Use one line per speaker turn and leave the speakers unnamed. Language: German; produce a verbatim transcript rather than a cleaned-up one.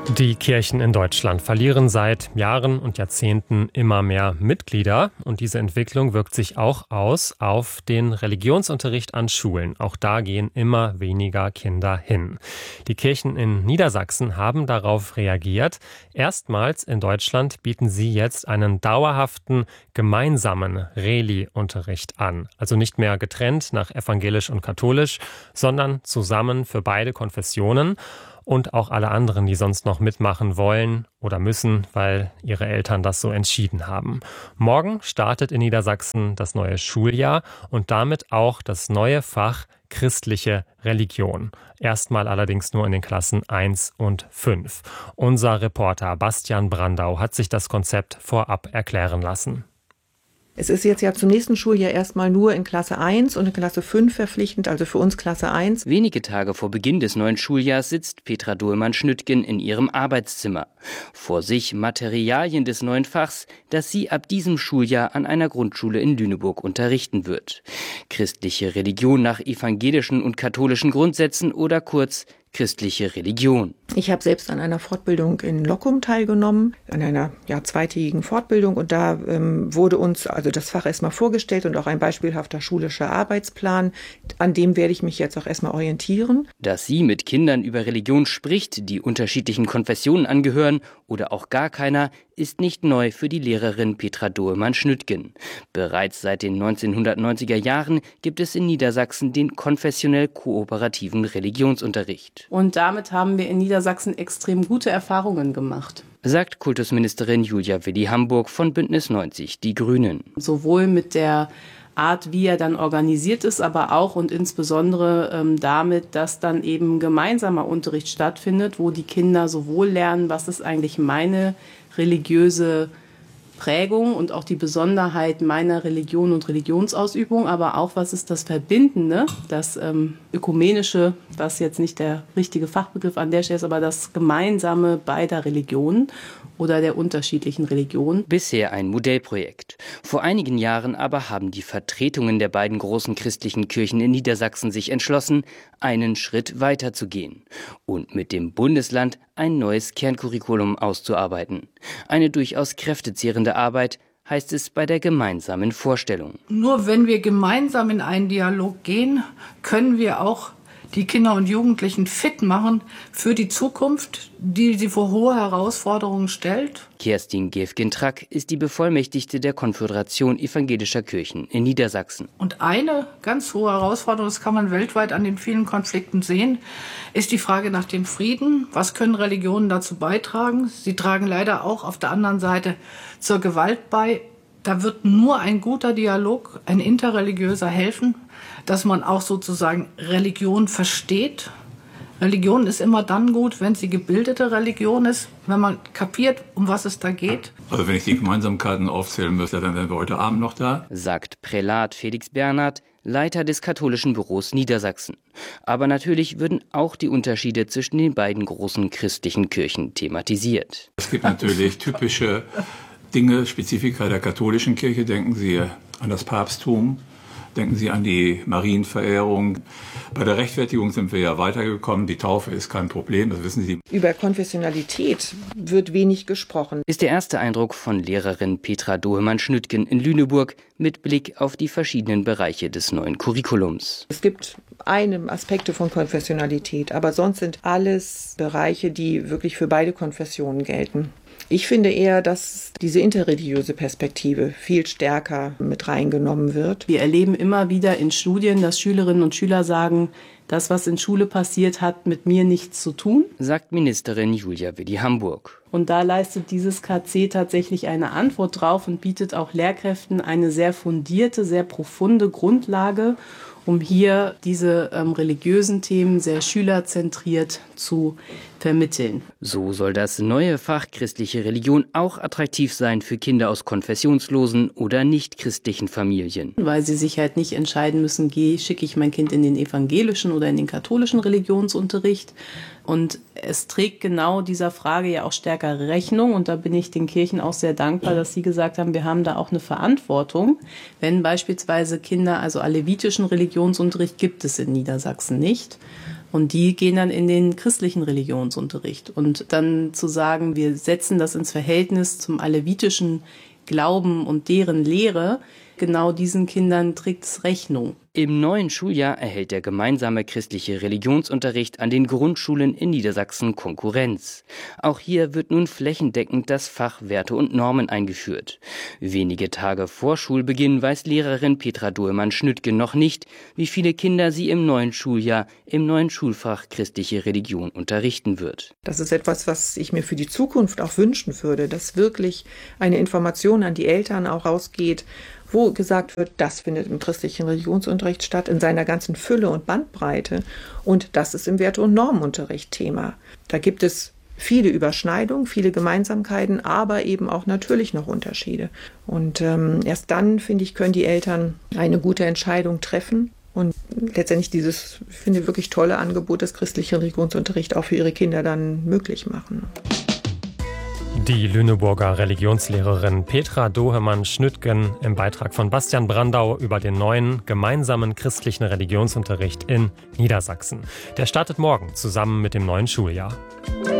Die Kirchen in Deutschland verlieren seit Jahren und Jahrzehnten immer mehr Mitglieder. Und diese Entwicklung wirkt sich auch aus auf den Religionsunterricht an Schulen. Auch da gehen immer weniger Kinder hin. Die Kirchen in Niedersachsen haben darauf reagiert. Erstmals in Deutschland bieten sie jetzt einen dauerhaften gemeinsamen Reli-Unterricht an. Also nicht mehr getrennt nach evangelisch und katholisch, sondern zusammen für beide Konfessionen. Und auch alle anderen, die sonst noch mitmachen wollen oder müssen, weil ihre Eltern das so entschieden haben. Morgen startet in Niedersachsen das neue Schuljahr und damit auch das neue Fach christliche Religion. Erstmal allerdings nur in den Klassen eins und fünf. Unser Reporter Bastian Brandau hat sich das Konzept vorab erklären lassen.
Es ist jetzt ja zum nächsten Schuljahr erstmal nur in Klasse eins und in Klasse fünf verpflichtend, also für uns Klasse eins.
Wenige Tage vor Beginn des neuen Schuljahrs sitzt Petra Dohlmann-Schnüttgen in ihrem Arbeitszimmer. Vor sich Materialien des neuen Fachs, das sie ab diesem Schuljahr an einer Grundschule in Lüneburg unterrichten wird. Christliche Religion nach evangelischen und katholischen Grundsätzen oder kurz christliche Religion.
Ich habe selbst an einer Fortbildung in Lockum teilgenommen, an einer ja, zweitägigen Fortbildung. Und da ähm, wurde uns also das Fach erstmal vorgestellt und auch ein beispielhafter schulischer Arbeitsplan. An dem werde ich mich jetzt auch erstmal orientieren.
Dass sie mit Kindern über Religion spricht, die unterschiedlichen Konfessionen angehören oder auch gar keiner, ist nicht neu für die Lehrerin Petra Dohlmann-Schnüttgen. Bereits seit den neunzehnhundertneunziger Jahren gibt es in Niedersachsen den konfessionell kooperativen Religionsunterricht.
Und damit haben wir in Niedersachsen extrem gute Erfahrungen gemacht,
sagt Kultusministerin Julia Willi-Hamburg von Bündnis neunzig, die Grünen.
Sowohl mit der Art, wie er dann organisiert ist, aber auch und insbesondere ähm, damit, dass dann eben gemeinsamer Unterricht stattfindet, wo die Kinder sowohl lernen, was ist eigentlich meine religiöse Prägung und auch die Besonderheit meiner Religion und Religionsausübung, aber auch, was ist das Verbindende, das ähm, Ökumenische, was jetzt nicht der richtige Fachbegriff an der Stelle ist, aber das Gemeinsame beider Religionen oder der unterschiedlichen Religionen.
Bisher ein Modellprojekt. Vor einigen Jahren aber haben die Vertretungen der beiden großen christlichen Kirchen in Niedersachsen sich entschlossen, einen Schritt weiter zu gehen und mit dem Bundesland ein neues Kerncurriculum auszuarbeiten. Eine durchaus kräftezehrende Arbeit, heißt es bei der gemeinsamen Vorstellung.
Nur wenn wir gemeinsam in einen Dialog gehen, können wir auch die Kinder und Jugendlichen fit machen für die Zukunft, die sie vor hohe Herausforderungen stellt.
Kerstin Gefgen-Track ist die Bevollmächtigte der Konföderation evangelischer Kirchen in Niedersachsen.
Und eine ganz hohe Herausforderung, das kann man weltweit an den vielen Konflikten sehen, ist die Frage nach dem Frieden. Was können Religionen dazu beitragen? Sie tragen leider auch auf der anderen Seite zur Gewalt bei. Da wird nur ein guter Dialog, ein interreligiöser helfen, dass man auch sozusagen Religion versteht. Religion ist immer dann gut, wenn sie gebildete Religion ist, wenn man kapiert, um was es da geht.
Also wenn ich die Gemeinsamkeiten aufzählen müsste, dann wären wir heute Abend noch da.
Sagt Prälat Felix Bernhard, Leiter des katholischen Büros Niedersachsen. Aber natürlich würden auch die Unterschiede zwischen den beiden großen christlichen Kirchen thematisiert.
Es gibt natürlich typische Dinge, Spezifika der katholischen Kirche. Denken Sie an das Papsttum. Denken Sie an die Marienverehrung. Bei der Rechtfertigung sind wir ja weitergekommen. Die Taufe ist kein Problem, das wissen Sie.
Über Konfessionalität wird wenig gesprochen.
Ist der erste Eindruck von Lehrerin Petra Dohlmann-Schnüttgen in Lüneburg mit Blick auf die verschiedenen Bereiche des neuen Curriculums.
Es gibt einige Aspekte von Konfessionalität, aber sonst sind alles Bereiche, die wirklich für beide Konfessionen gelten. Ich finde eher, dass diese interreligiöse Perspektive viel stärker mit reingenommen wird.
Wir erleben immer wieder in Studien, dass Schülerinnen und Schüler sagen, das, was in Schule passiert, hat mit mir nichts zu tun,
sagt Ministerin Julia Willi-Hamburg.
Und da leistet dieses K C tatsächlich eine Antwort drauf und bietet auch Lehrkräften eine sehr fundierte, sehr profunde Grundlage, um hier diese ähm, religiösen Themen sehr schülerzentriert zu vermitteln.
So soll das neue Fach christliche Religion auch attraktiv sein für Kinder aus konfessionslosen oder nicht-christlichen Familien.
Weil sie sich halt nicht entscheiden müssen, gehe, schicke ich mein Kind in den evangelischen oder in den katholischen Religionsunterricht. Und es trägt genau dieser Frage ja auch stärker Rechnung. Und da bin ich den Kirchen auch sehr dankbar, dass sie gesagt haben, wir haben da auch eine Verantwortung. Wenn beispielsweise Kinder, also alevitischen Religionsunterricht gibt es in Niedersachsen nicht. Und die gehen dann in den christlichen Religionsunterricht. Und dann zu sagen, wir setzen das ins Verhältnis zum alevitischen Glauben und deren Lehre, genau diesen Kindern trägt es Rechnung.
Im neuen Schuljahr erhält der gemeinsame christliche Religionsunterricht an den Grundschulen in Niedersachsen Konkurrenz. Auch hier wird nun flächendeckend das Fach Werte und Normen eingeführt. Wenige Tage vor Schulbeginn weiß Lehrerin Petra Dohemann-Schnüttgen noch nicht, wie viele Kinder sie im neuen Schuljahr im neuen Schulfach christliche Religion unterrichten wird.
Das ist etwas, was ich mir für die Zukunft auch wünschen würde, dass wirklich eine Information an die Eltern auch rausgeht, wo gesagt wird, das findet im christlichen Religionsunterricht statt, in seiner ganzen Fülle und Bandbreite. Und das ist im Werte- und Normenunterricht Thema. Da gibt es viele Überschneidungen, viele Gemeinsamkeiten, aber eben auch natürlich noch Unterschiede. Und ähm, erst dann, finde ich, können die Eltern eine gute Entscheidung treffen und letztendlich dieses, ich finde, wirklich tolle Angebot des christlichen Religionsunterrichts auch für ihre Kinder dann möglich machen.
Die Lüneburger Religionslehrerin Petra Dohemann-Schnüttgen im Beitrag von Bastian Brandau über den neuen gemeinsamen christlichen Religionsunterricht in Niedersachsen. Der startet morgen zusammen mit dem neuen Schuljahr.